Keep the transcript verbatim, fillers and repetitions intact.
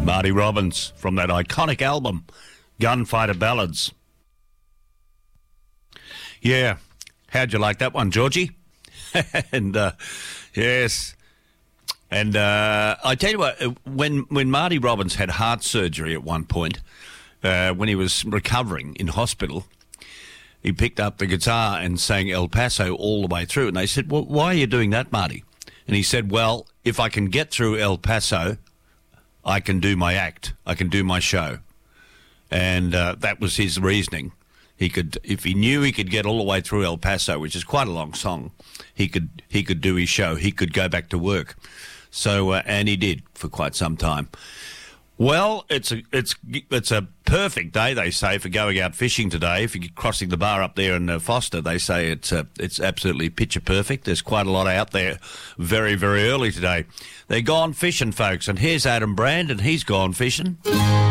Marty Robbins from that iconic album, Gunfighter Ballads. Yeah, how'd you like that one, Georgie? and, uh, yes, and uh, I tell you what, when, when Marty Robbins had heart surgery at one point, uh, when he was recovering in hospital, he picked up the guitar and sang El Paso all the way through. And they said, well, why are you doing that, Marty? And he said, well, if I can get through El Paso, I can do my act. I can do my show. And uh, that was his reasoning. He could, if he knew he could get all the way through El Paso, which is quite a long song, he could he could do his show. He could go back to work. So, uh, and he did for quite some time. Well, it's a it's it's a perfect day, they say, for going out fishing today. If you're crossing the bar up there in uh, Foster, they say it's uh, it's absolutely picture perfect. There's quite a lot out there very, very early today. They're gone fishing, folks, and here's Adam Brand, and he's gone fishing.